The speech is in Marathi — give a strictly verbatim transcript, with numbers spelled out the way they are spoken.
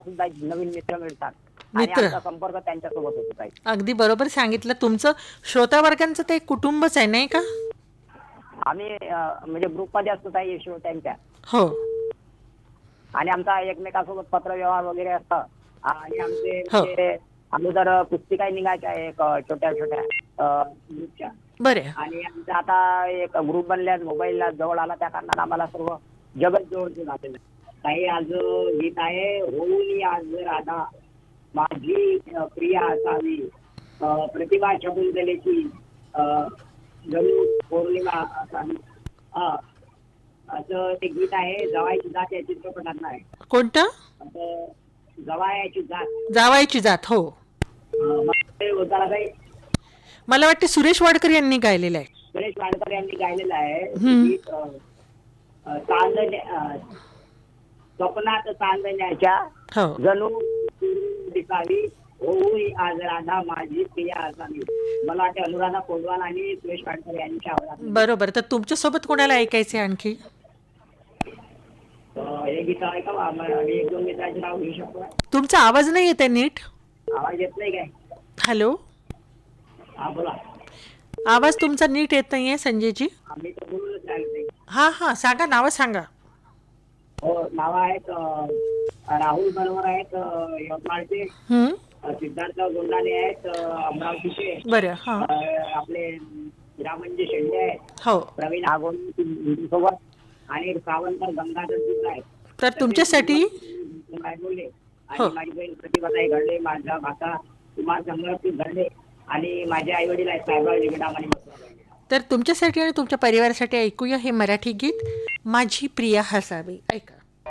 सुद्धा नवीन मित्र मिळतात आणि मित्र आमचा संपर्क त्यांच्यासोबत होतो ताई. अगदी बरोबर सांगितलं. तुमचं श्रोता वर्गांचं ते कुटुंबच आहे नाही का? आम्ही अ, म्हणजे ग्रुपमध्ये असतो ताई श्रोत्यांच्या हो आणि आमचा एकमेकांसोबत पत्रव्यवहार वगैरे असतं आणि आमचे हो म्हणजे अगोदर पुस्तिका निघायच्या एक अ, छोट्या छोट्या अ, ग्रुपच्या बरं. आणि आमचा आता एक ग्रुप बनल्यास मोबाईलला जवळ आला त्या कारणानं आम्हाला सर्व जगत जवळचं झालेलं आहे. ताई आज गीत आहे होऊन आज राधा माझी अ, प्रिया असावी अ, प्रतिभा शकुंतलेची अ, जणू पौर्णिमा असावी हा असं ते गीत आहे. जवायची जात या चित्रपटातलं आहे. कोणतं? आता जवायाची जात जावायची जात. हो अ, मग ते होताना काही मला वाटते सुरेश वाडकर यांनी गायलेलं आहे. सुरेश वाडकर यांनी गायलेलं आहे ते हम्म. गीत. अ, अ, चांदण्या अ, स्वप्नात चांदण्याच्या हो जणू दिसावी होऊन आज राधा माझी प्रिया असावी. मला वाटते अनुराधा पौडवाल आणि सुरेश वाडकर यांच्या आवाजात बरोबर. तर तुमच्यासोबत कोणाला ऐकायचे आणखी? हे गीत ऐका. आम्ही एक दोन गीतांचे नाव घेऊ शकतो. तुमचा आवाज नाही येत आहे नीट. आवाज येत नाही काय? हॅलो, हा बोला. आवाज तुमचा नीट येत नाहीये संजयजी. आम्ही तर बोलूनच राहिले. हा हा सांगा, नावं सांगा. हो नाव आहेत अ, राहुल बरोबर आहेत अ, यवतमाळचे. हम्म. अ, सिद्धार्थ गोंडाने आहेत अ, अमरावतीचे. बरं. हा अ, आपले हिरामंजी शेंडे आहेत. हो. प्रवीण आगोनी सोबत आणि सावंतर गंगाधर दुत आहेत. तर तुमच्यासाठी बोलले हो आणि माझी बहीण प्रतिभाताई घडले, माझा भाचा कुमार संग्राम घडले आणि माझे आई वडील आहेत साहेबराव जिगडाम आणि मथुराबाई. तर तुमच्यासाठी आणि तुमच्या परिवारासाठी ऐकूया हे मराठी गीत माझी प्रिया हसावी. ऐका.